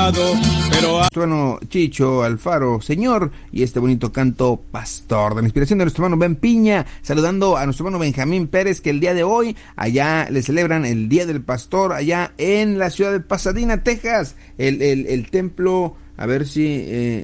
llamado, pero... Bueno, Chicho Alfaro, Señor, y este bonito canto Pastor, de la inspiración de nuestro hermano Ben Piña, saludando a nuestro hermano Benjamín Pérez, que el día de hoy, allá le celebran el Día del Pastor, allá en la ciudad de Pasadena, Texas, el templo, a ver si,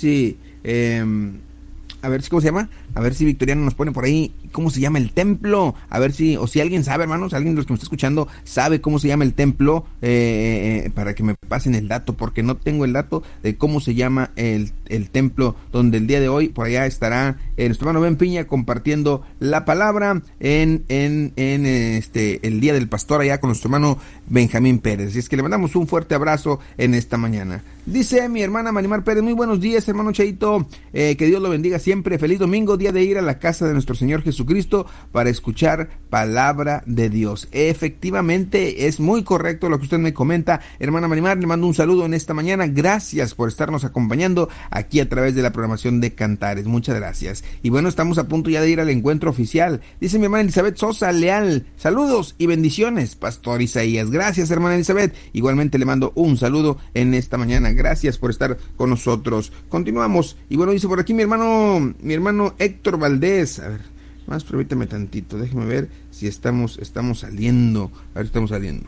¿cómo se llama? A ver si Victoriano nos pone por ahí cómo se llama el templo, a ver si, o si alguien sabe, hermanos, alguien de los que me está escuchando sabe cómo se llama el templo, para que me pasen el dato, porque no tengo el dato de cómo se llama el templo donde el día de hoy por allá estará nuestro hermano Ben Piña compartiendo la palabra en el Día del Pastor allá con nuestro hermano Benjamín Pérez. Y es que le mandamos un fuerte abrazo en esta mañana. Dice mi hermana Marimar Pérez, muy buenos días, hermano Cheito, que Dios lo bendiga siempre, feliz domingo, día de ir a la casa de nuestro Señor Jesucristo para escuchar palabra de Dios. Efectivamente, es muy correcto lo que usted me comenta, hermana Marimar, le mando un saludo en esta mañana, gracias por estarnos acompañando aquí a través de la programación de Cantares, muchas gracias. Y bueno, estamos a punto ya de ir al encuentro oficial, dice mi hermana Elizabeth Sosa Leal, saludos y bendiciones, Pastor Isaías, gracias hermana Elizabeth, igualmente le mando un saludo en esta mañana, gracias por estar con nosotros. Continuamos, y bueno, dice por aquí mi hermano Héctor Valdés, a ver, más permítame tantito, déjeme ver si estamos saliendo, a ver, estamos saliendo.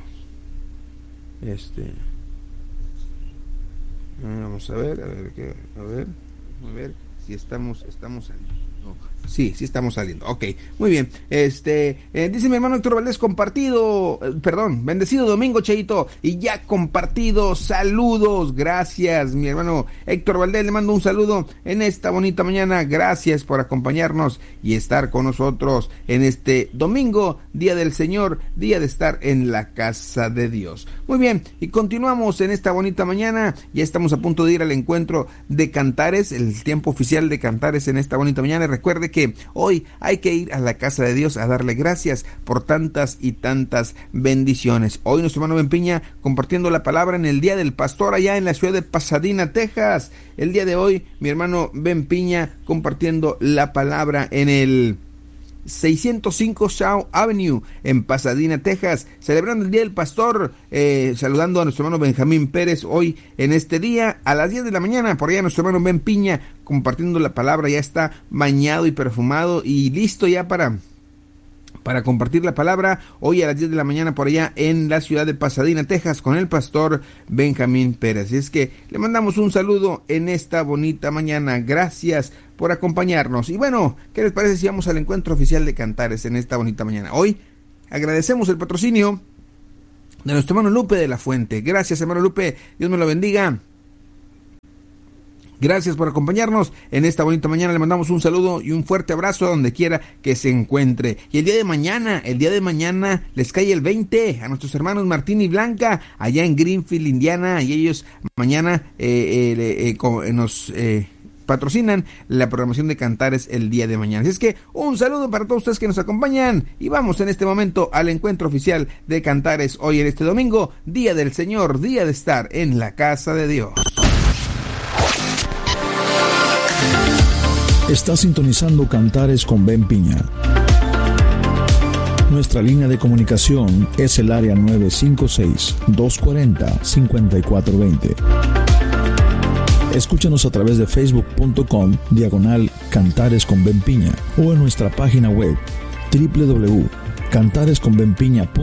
Vamos a ver si estamos saliendo. Sí, estamos saliendo. Ok, muy bien. Dice mi hermano Héctor Valdés, bendecido domingo, Cheito, y ya compartido, saludos, gracias, mi hermano Héctor Valdés, le mando un saludo en esta bonita mañana, gracias por acompañarnos y estar con nosotros en este domingo, Día del Señor, día de estar en la casa de Dios. Muy bien, y continuamos en esta bonita mañana, ya estamos a punto de ir al encuentro de Cantares, el tiempo oficial de Cantares en esta bonita mañana. Recuerde que hoy hay que ir a la casa de Dios a darle gracias por tantas y tantas bendiciones. Hoy nuestro hermano Ben Piña compartiendo la palabra en el Día del Pastor allá en la ciudad de Pasadena, Texas. El día de hoy mi hermano Ben Piña compartiendo la palabra en el 605 Shaw Avenue en Pasadena, Texas, celebrando el Día del Pastor, saludando a nuestro hermano Benjamín Pérez hoy en este día a las 10 de la mañana, por allá nuestro hermano Ben Piña compartiendo la palabra, ya está bañado y perfumado y listo ya para compartir la palabra hoy a las 10 de la mañana por allá en la ciudad de Pasadena, Texas, con el pastor Benjamín Pérez. Y es que le mandamos un saludo en esta bonita mañana. Gracias por acompañarnos. Y bueno, ¿qué les parece si vamos al encuentro oficial de Cantares en esta bonita mañana? Hoy agradecemos el patrocinio de nuestro hermano Lupe de la Fuente. Gracias, hermano Lupe. Dios me lo bendiga. Gracias por acompañarnos en esta bonita mañana. Le mandamos un saludo y un fuerte abrazo a donde quiera que se encuentre. Y el día de mañana les cae el 20 a nuestros hermanos Martín y Blanca allá en Greenfield, Indiana. Y ellos mañana nos patrocinan la programación de Cantares el día de mañana. Así es que un saludo para todos ustedes que nos acompañan. Y vamos en este momento al encuentro oficial de Cantares hoy en este domingo, Día del Señor, día de estar en la casa de Dios. Está sintonizando Cantares con Ben Piña. Nuestra línea de comunicación es el área 956-240-5420. Escúchanos a través de facebook.com/Cantares con Ben Piña o en nuestra página web www.cantaresconbenpiña.com.